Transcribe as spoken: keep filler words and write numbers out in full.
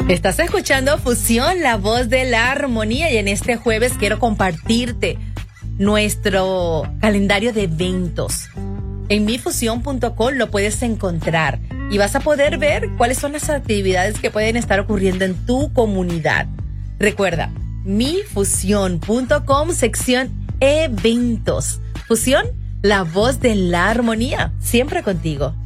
Estás escuchando Fusión, la voz de la armonía, y en este jueves quiero compartirte nuestro calendario de eventos. En mi fusión punto com lo puedes encontrar y vas a poder ver cuáles son las actividades que pueden estar ocurriendo en tu comunidad. Recuerda, mi fusión punto com, sección eventos. Fusión, la voz de la armonía, siempre contigo.